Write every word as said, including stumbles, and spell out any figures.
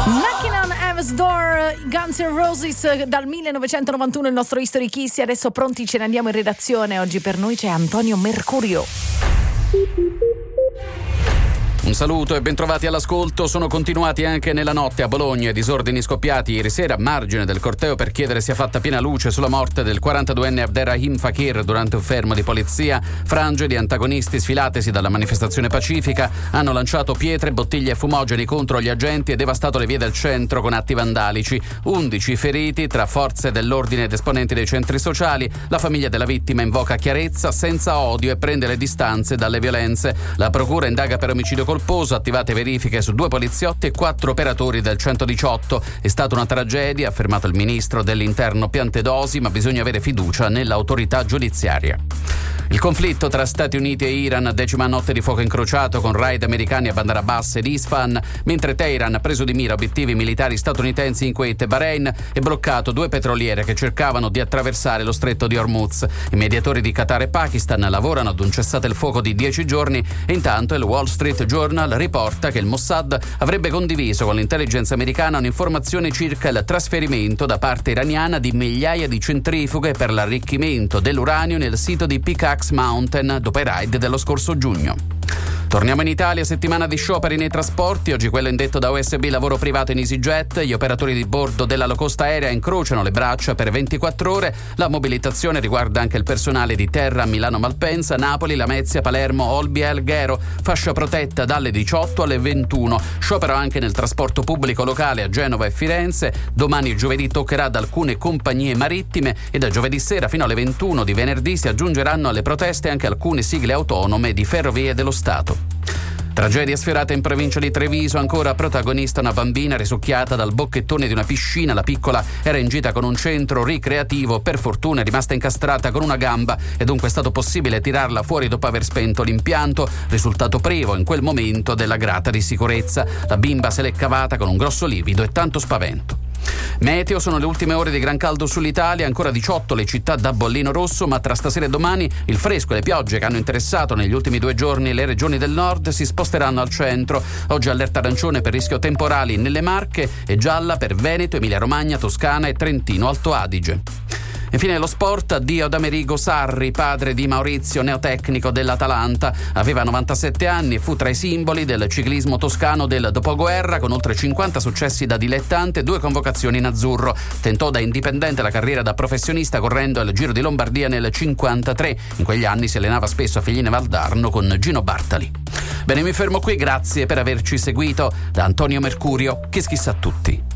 Knocking on Heaven's Door, Guns N' Roses dal millenovecentonovantuno, il nostro History Kiss. E adesso pronti, ce ne andiamo in redazione. Oggi per noi c'è Antonio Mercurio. Un saluto e bentrovati all'ascolto. Sono continuati anche nella notte a Bologna i disordini scoppiati ieri sera a margine del corteo per chiedere sia fatta piena luce sulla morte del quarantaduenne Abderrahim Fakir durante un fermo di polizia. Frange di antagonisti sfilatesi dalla manifestazione pacifica hanno lanciato pietre, bottiglie e fumogeni contro gli agenti e devastato le vie del centro con atti vandalici. undici feriti tra forze dell'ordine ed esponenti dei centri sociali. La famiglia della vittima invoca chiarezza senza odio e prende le distanze dalle violenze. La procura indaga per omicidio colposo, attivate verifiche su due poliziotti e quattro operatori del centodiciotto. È stata una tragedia, ha affermato il ministro dell'interno Piantedosi, ma bisogna avere fiducia nell'autorità giudiziaria. Il conflitto tra Stati Uniti e Iran, decima notte di fuoco incrociato con raid americani a Bandar Abbas ed Isfahan, mentre Teheran ha preso di mira obiettivi militari statunitensi in Kuwait e Bahrain e bloccato due petroliere che cercavano di attraversare lo stretto di Hormuz. I mediatori di Qatar e Pakistan lavorano ad un cessate il fuoco di dieci giorni e intanto il Wall Street Journal riporta che il Mossad avrebbe condiviso con l'intelligence americana un'informazione circa il trasferimento da parte iraniana di migliaia di centrifughe per l'arricchimento dell'uranio nel sito di Pickaxe Mountain dopo i raid dello scorso giugno. Torniamo in Italia, settimana di scioperi nei trasporti, oggi quello indetto da U S B Lavoro Privato in EasyJet. Gli operatori di bordo della low cost aerea incrociano le braccia per ventiquattro ore. La mobilitazione riguarda anche il personale di Terra, Milano Malpensa, Napoli, Lamezia, Palermo, Olbia e Alghero. Fascia protetta dalle diciotto alle ventuno. Sciopero anche nel trasporto pubblico locale a Genova e Firenze. Domani giovedì toccherà ad alcune compagnie marittime e da giovedì sera fino alle ventuno di venerdì si aggiungeranno alle proteste anche alcune sigle autonome di Ferrovie dello Stato. Tragedia sfiorata in provincia di Treviso, ancora protagonista una bambina risucchiata dal bocchettone di una piscina. La piccola era in gita con un centro ricreativo, per fortuna è rimasta incastrata con una gamba e dunque è stato possibile tirarla fuori dopo aver spento l'impianto, risultato privo in quel momento della grata di sicurezza. La bimba se l'è cavata con un grosso livido e tanto spavento. Meteo, sono le ultime ore di gran caldo sull'Italia, ancora diciotto le città da bollino rosso, ma tra stasera e domani il fresco e le piogge che hanno interessato negli ultimi due giorni le regioni del nord si sposteranno al centro. Oggi allerta arancione per rischio temporali nelle Marche e gialla per Veneto, Emilia-Romagna, Toscana e Trentino Alto Adige. Infine lo sport, addio ad Amerigo Sarri, padre di Maurizio, neotecnico dell'Atalanta. Aveva novantasette anni e fu tra i simboli del ciclismo toscano del dopoguerra, con oltre cinquanta successi da dilettante e due convocazioni in azzurro. Tentò da indipendente la carriera da professionista correndo al Giro di Lombardia nel cinquantatré. In quegli anni si allenava spesso a Figline Valdarno con Gino Bartali. Bene, mi fermo qui, grazie per averci seguito. Da Antonio Mercurio, Kiss Kiss a tutti.